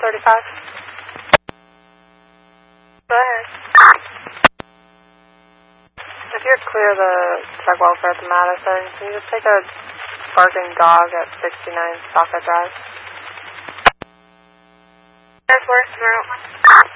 35. Go ahead. If you're clear the drug welfare at the Madison, can you just take a barking dog at 69 Socket Drive? Air Force, tomorrow.